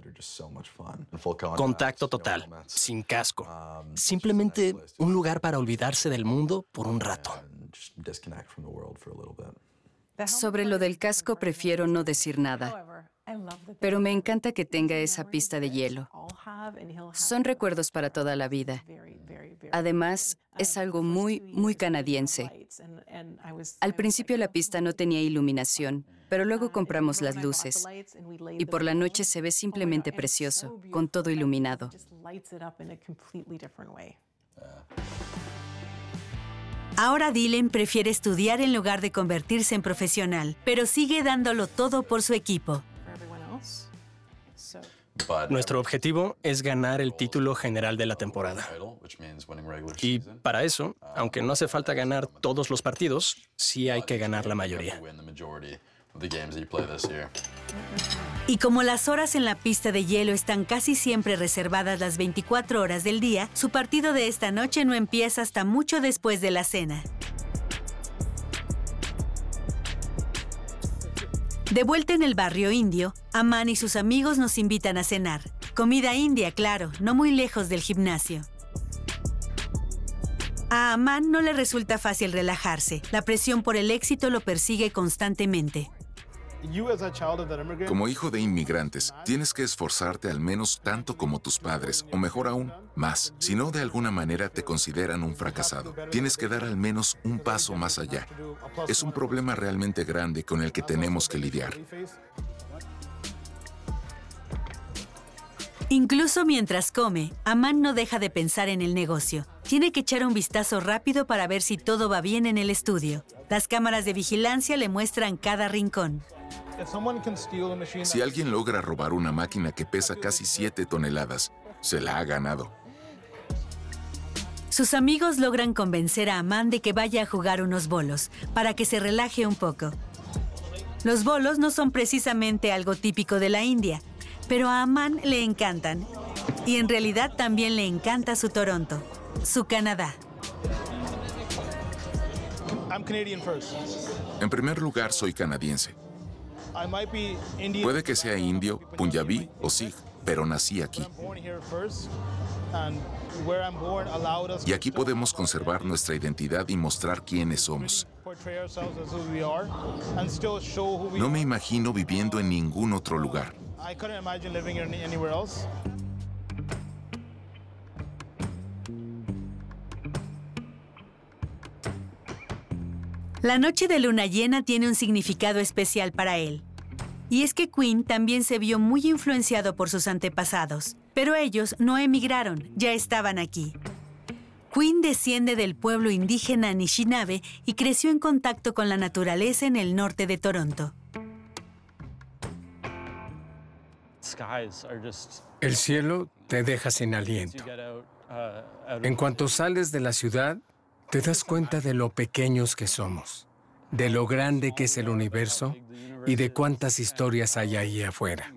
Contacto total, sin casco. Simplemente un lugar para olvidarse del mundo por un rato. Sobre lo del casco prefiero no decir nada, pero me encanta que tenga esa pista de hielo. Son recuerdos para toda la vida. Además, es algo muy, muy canadiense. Al principio la pista no tenía iluminación, pero luego compramos las luces. Y por la noche se ve simplemente precioso, con todo iluminado. Ahora Dylan prefiere estudiar en lugar de convertirse en profesional, pero sigue dándolo todo por su equipo. Nuestro objetivo es ganar el título general de la temporada. Y para eso, aunque no hace falta ganar todos los partidos, sí hay que ganar la mayoría. Y como las horas en la pista de hielo están casi siempre reservadas las 24 horas del día, su partido de esta noche no empieza hasta mucho después de la cena. De vuelta en el barrio indio, Aman y sus amigos nos invitan a cenar. Comida india, claro, no muy lejos del gimnasio. A Aman no le resulta fácil relajarse. La presión por el éxito lo persigue constantemente. Como hijo de inmigrantes, tienes que esforzarte al menos tanto como tus padres, o mejor aún, más. Si no, de alguna manera te consideran un fracasado. Tienes que dar al menos un paso más allá. Es un problema realmente grande con el que tenemos que lidiar. Incluso mientras come, Aman no deja de pensar en el negocio. Tiene que echar un vistazo rápido para ver si todo va bien en el estudio. Las cámaras de vigilancia le muestran cada rincón. Si alguien logra robar una máquina que pesa casi 7 toneladas, se la ha ganado. Sus amigos logran convencer a Aman de que vaya a jugar unos bolos, para que se relaje un poco. Los bolos no son precisamente algo típico de la India, pero a Aman le encantan. Y en realidad también le encanta su Toronto, su Canadá. En primer lugar, soy canadiense. Puede que sea indio, punjabí o sikh, pero nací aquí. Y aquí podemos conservar nuestra identidad y mostrar quiénes somos. No me imagino viviendo en ningún otro lugar. La noche de luna llena tiene un significado especial para él. Y es que Quinn también se vio muy influenciado por sus antepasados. Pero ellos no emigraron, ya estaban aquí. Quinn desciende del pueblo indígena Anishinaabe y creció en contacto con la naturaleza en el norte de Toronto. El cielo te deja sin aliento. En cuanto sales de la ciudad, te das cuenta de lo pequeños que somos, de lo grande que es el universo y de cuántas historias hay ahí afuera.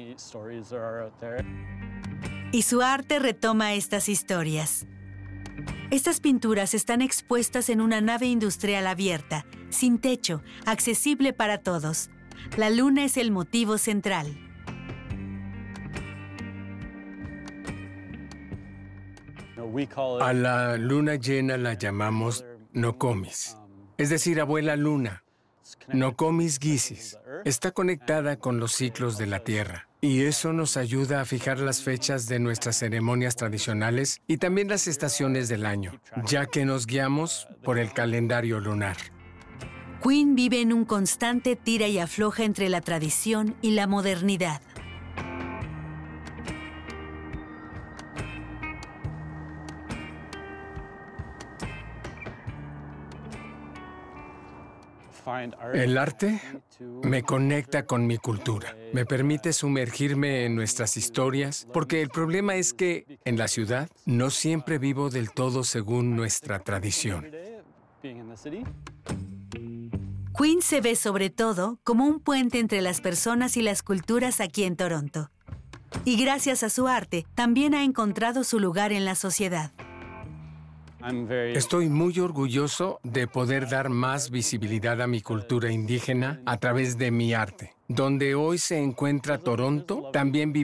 Y su arte retoma estas historias. Estas pinturas están expuestas en una nave industrial abierta, sin techo, accesible para todos. La luna es el motivo central. A la luna llena la llamamos Nokomis, es decir, abuela luna. Nokomis Gisis está conectada con los ciclos de la Tierra y eso nos ayuda a fijar las fechas de nuestras ceremonias tradicionales y también las estaciones del año, ya que nos guiamos por el calendario lunar. Quinn vive en un constante tira y afloja entre la tradición y la modernidad. El arte me conecta con mi cultura, me permite sumergirme en nuestras historias, porque el problema es que en la ciudad no siempre vivo del todo según nuestra tradición. Quinn se ve sobre todo como un puente entre las personas y las culturas aquí en Toronto. Y gracias a su arte, también ha encontrado su lugar en la sociedad. Estoy muy orgulloso de poder dar más visibilidad a mi cultura indígena a través de mi arte. Donde hoy se encuentra Toronto, también